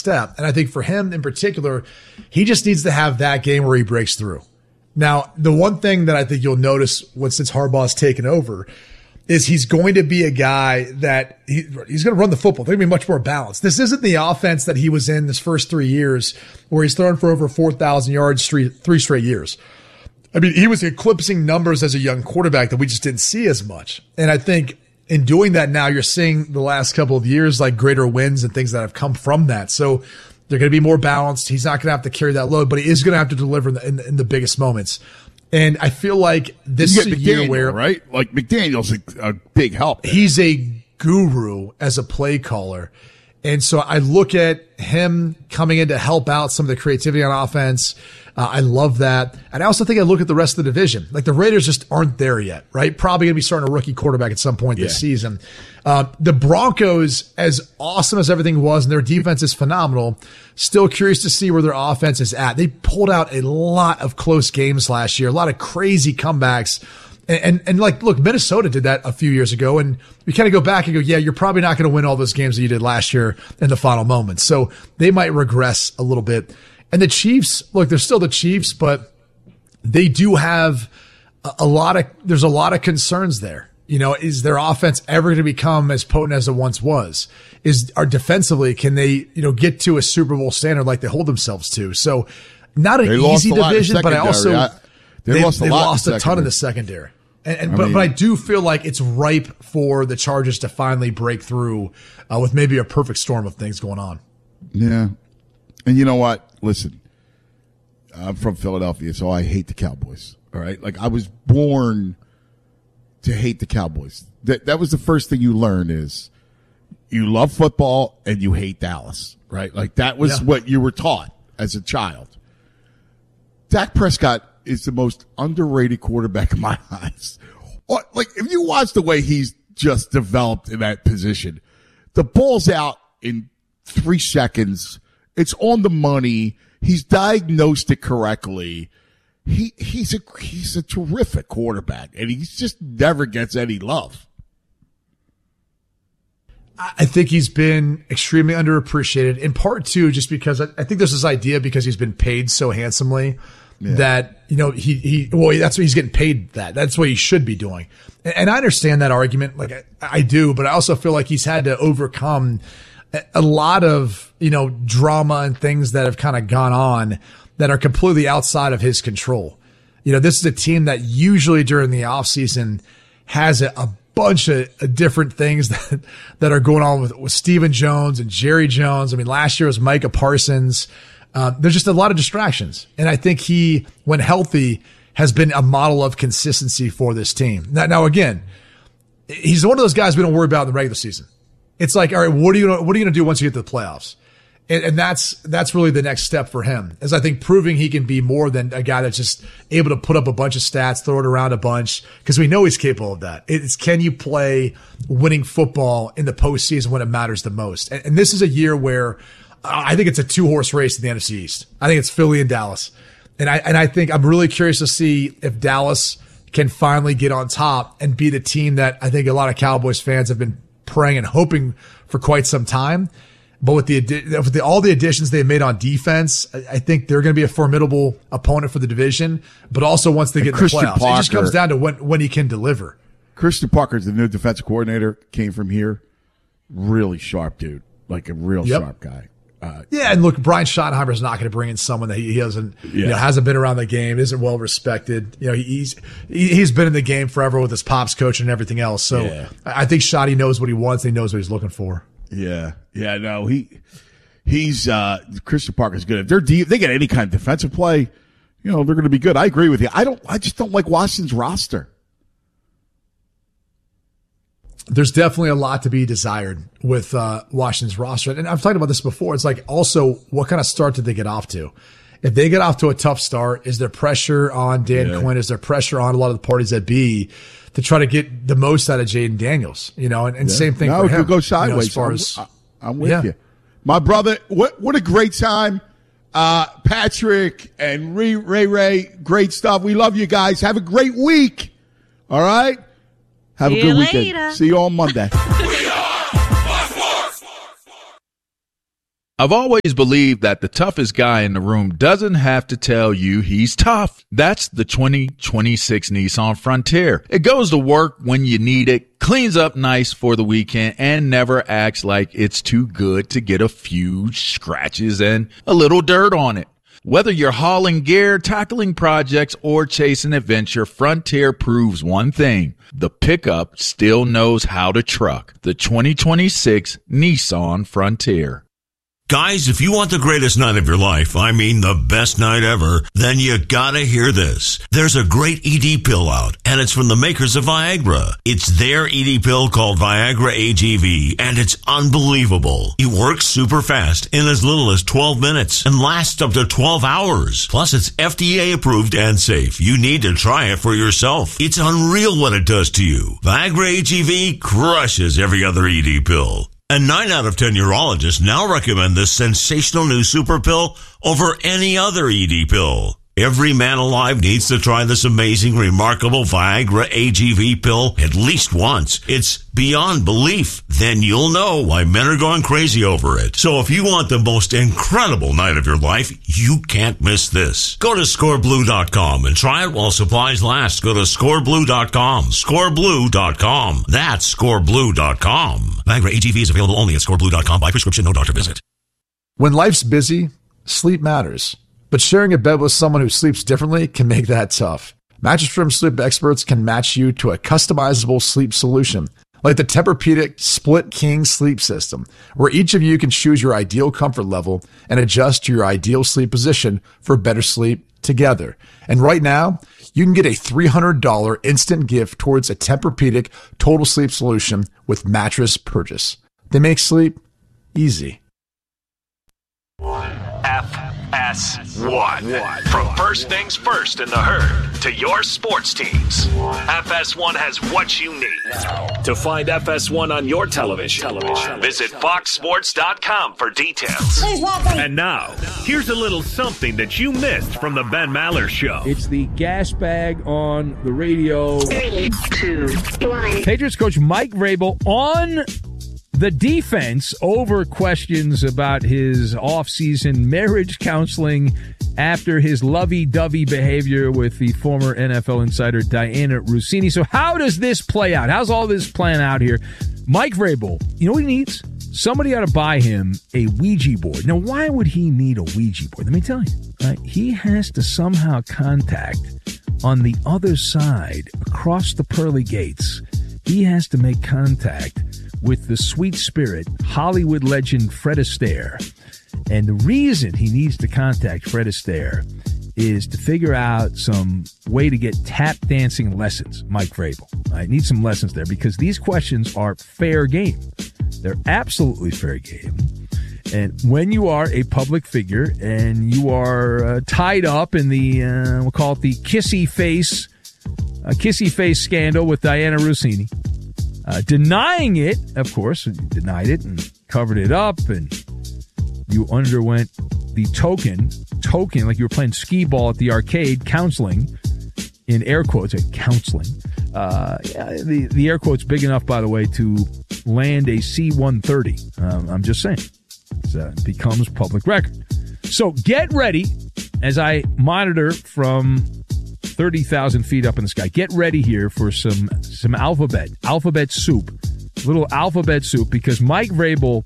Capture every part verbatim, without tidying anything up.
step. And I think for him in particular, he just needs to have that game where he breaks through. Now, the one thing that I think you'll notice once since Harbaugh's taken over is he's going to be a guy that he, he's going to run the football. They're going to be much more balanced. This isn't the offense that he was in this first three years where he's thrown for over four thousand yards three, three straight years. I mean, he was eclipsing numbers as a young quarterback that we just didn't see as much. And I think in doing that now, you're seeing the last couple of years like greater wins and things that have come from that. So they're going to be more balanced. He's not going to have to carry that load, but he is going to have to deliver in the, in the, in the biggest moments. And I feel like this is a year where, right? Like McDaniel's a, a big help there. He's a guru as a play caller. And so I look at him coming in to help out some of the creativity on offense. Uh, I love that. And I also think I look at the rest of the division. Like the Raiders just aren't there yet, right? Probably going to be starting a rookie quarterback at some point yeah. this season. Uh, the Broncos, as awesome as everything was, and their defense is phenomenal, still curious to see where their offense is at. They pulled out a lot of close games last year, a lot of crazy comebacks. And, and, and like, look, Minnesota did that a few years ago, and we kind of go back and go, yeah, you're probably not going to win all those games that you did last year in the final moments. So they might regress a little bit. And the Chiefs, look, they're still the Chiefs, but they do have a, a lot of, there's a lot of concerns there. You know, is their offense ever going to become as potent as it once was? Is, are defensively, can they, you know, get to a Super Bowl standard like they hold themselves to? So not an easy division, but I also, I, they, they lost a, they lot lost in a ton in the secondary. And, and I but, mean, but I do feel like it's ripe for the Chargers to finally break through uh, with maybe a perfect storm of things going on. Yeah. And you know what? Listen, I'm from Philadelphia, so I hate the Cowboys. All right. Like I was born to hate the Cowboys. That, that was the first thing you learn is you love football and you hate Dallas, right? Like that was yeah. what you were taught as a child. Dak Prescott is the most underrated quarterback in my eyes. Like, if you watch the way he's just developed in that position, the ball's out in three seconds. It's on the money. He's diagnosed it correctly. He, he's a, he's a terrific quarterback, and he just never gets any love. I think he's been extremely underappreciated, in part too, just because I, I think there's this idea because he's been paid so handsomely. Yeah. That, you know, he, he, well, that's what he's getting paid that. That's what he should be doing. And, and I understand that argument. Like I, I do, but I also feel like he's had to overcome a, a lot of, you know, drama and things that have kind of gone on that are completely outside of his control. You know, this is a team that usually during the offseason has a, a bunch of, of different things that, that are going on with, with Stephen Jones and Jerry Jones. I mean, last year was Micah Parsons. Uh, there's just a lot of distractions. And I think he, when healthy, has been a model of consistency for this team. Now, now again, he's one of those guys we don't worry about in the regular season. It's like, all right, what are you, what are you going to do once you get to the playoffs? And, and that's, that's really the next step for him, is I think proving he can be more than a guy that's just able to put up a bunch of stats, throw it around a bunch, because we know he's capable of that. It's, can you play winning football in the postseason when it matters the most? And, and this is a year where I think it's a two horse race in the N F C East. I think it's Philly and Dallas. And I, and I think I'm really curious to see if Dallas can finally get on top and be the team that I think a lot of Cowboys fans have been praying and hoping for quite some time. But with the, with the all the additions they've made on defense, I, I think they're going to be a formidable opponent for the division. But also once they get in the playoffs, Parker, it just comes down to when, when he can deliver. Christian Parker is the new defensive coordinator, came from here. Really sharp dude, like a real yep. sharp guy. Uh, yeah, and look, Brian Schottenheimer is not going to bring in someone that he, he doesn't, yeah. you know, hasn't been around the game, isn't well respected. You know, he's he's been in the game forever with his pops coach and everything else. So yeah. I think Schotty knows what he wants. And he knows what he's looking for. Yeah, yeah, no, he he's uh, Christian Parker's good. If they're deep, they get any kind of defensive play, you know, they're going to be good. I agree with you. I don't. I just don't like Washington's roster. There's definitely a lot to be desired with uh, Washington's roster. And I've talked about this before. It's like also what kind of start did they get off to? If they get off to a tough start, is there pressure on Dan yeah. Quinn? Is there pressure on a lot of the parties that be to try to get the most out of Jaden Daniels? You know, and, and yeah. same thing no, for him. It could go sideways. You know, as far I'm, as, I'm with yeah. you. My brother, what what a great time. Uh, Patrick and Ray, Ray Ray, great stuff. We love you guys. Have a great week. All right? Have See a good weekend. Later. See you on Monday. I've always believed that the toughest guy in the room doesn't have to tell you he's tough. That's the twenty twenty-six Nissan Frontier. It goes to work when you need it, cleans up nice for the weekend, and never acts like it's too good to get a few scratches and a little dirt on it. Whether you're hauling gear, tackling projects, or chasing adventure, Frontier proves one thing. The pickup still knows how to truck. The twenty twenty-six Nissan Frontier. Guys, if you want the greatest night of your life, I mean the best night ever, then you gotta hear this. There's a great E D pill out, and it's from the makers of Viagra. It's their E D pill called Viagra A G V, and it's unbelievable. It works super fast in as little as twelve minutes and lasts up to twelve hours. Plus, it's F D A approved and safe. You need to try it for yourself. It's unreal what it does to you. Viagra A G V crushes every other E D pill. And nine out of ten urologists now recommend this sensational new super pill over any other E D pill. Every man alive needs to try this amazing, remarkable Viagra A G V pill at least once. It's beyond belief. Then you'll know why men are going crazy over it. So if you want the most incredible night of your life, you can't miss this. Go to score blue dot com and try it while supplies last. Go to score blue dot com. score blue dot com. That's score blue dot com. Viagra A G V is available only at score blue dot com by prescription, no doctor visit. When life's busy, sleep matters. But sharing a bed with someone who sleeps differently can make that tough. Mattress Firm sleep experts can match you to a customizable sleep solution, like the Tempur-Pedic Split King Sleep System, where each of you can choose your ideal comfort level and adjust to your ideal sleep position for better sleep together. And right now, you can get a three hundred dollars instant gift towards a Tempur-Pedic total sleep solution with mattress purchase. They make sleep easy. F S one. From first things first in the herd to your sports teams, F S one has what you need. To find F S one on your television, visit fox sports dot com for details. And now, here's a little something that you missed from the Ben Maller Show. It's the gas bag on the radio. Three, two, one. Patriots coach Mike Vrabel on the defense over questions about his offseason marriage counseling after his lovey-dovey behavior with the former N F L insider Diana Russini. So how does this play out? How's all this playing out here? Mike Vrabel, you know what he needs? Somebody ought to buy him a Ouija board. Now, why would he need a Ouija board? Let me tell you. Right? He has to somehow contact on the other side, across the pearly gates. He has to make contact with the sweet spirit, Hollywood legend Fred Astaire. And the reason he needs to contact Fred Astaire is to figure out some way to get tap dancing lessons, Mike Vrabel. I need some lessons there because these questions are fair game. They're absolutely fair game. And when you are a public figure and you are uh, tied up in the, uh, we'll call it the kissy face, uh, kissy face scandal with Diana Russini, Uh, denying it, of course, you denied it and covered it up, and you underwent the token, token, like you were playing skee ball at the arcade, counseling, in air quotes, counseling. Uh, yeah, the, the air quotes big enough, by the way, to land a C one thirty. Um, I'm just saying. It uh, becomes public record. So get ready as I monitor from thirty thousand feet up in the sky. Get ready here for some some alphabet, alphabet soup, little alphabet soup, because Mike Vrabel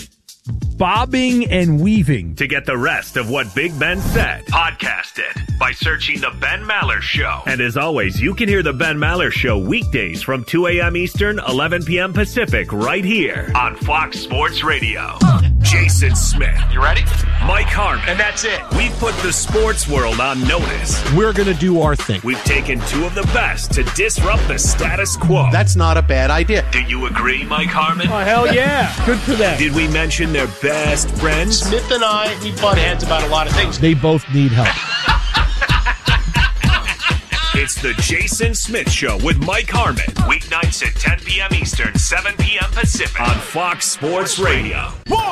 bobbing and weaving. To get the rest of what Big Ben said, podcast it by searching The Ben Maller Show. And as always, you can hear The Ben Maller Show weekdays from two a.m. Eastern, eleven p.m. Pacific, right here on Fox Sports Radio. Jason Smith. You ready? Mike Harmon. And that's it. We've put the sports world on notice. We're going to do our thing. We've taken two of the best to disrupt the status quo. That's not a bad idea. Do you agree, Mike Harmon? Oh, hell yeah. Good for them. Did we mention their best friends? Smith and I, we butt heads about a lot of things. They both need help. It's the Jason Smith Show with Mike Harmon. Weeknights at ten p.m. Eastern, seven p.m. Pacific on Fox Sports Radio.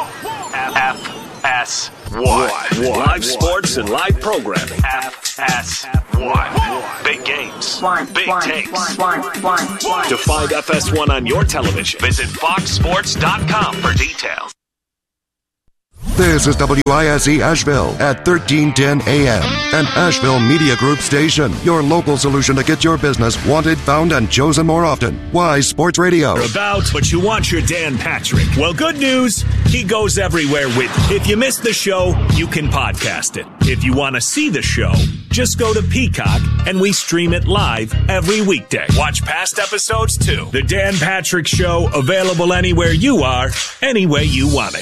F S one. Live sports and live programming. F S one. Big games. Big takes. To find F S one on your television, visit fox sports dot com for details. This is W I S E Asheville at thirteen ten A M, an Asheville Media Group station. Your local solution to get your business wanted, found, and chosen more often. Wise Sports Radio. About, but you want your Dan Patrick. Well, good news, he goes everywhere with you. If you missed the show, you can podcast it. If you want to see the show, just go to Peacock and we stream it live every weekday. Watch past episodes too. The Dan Patrick Show, available anywhere you are, any way you want it.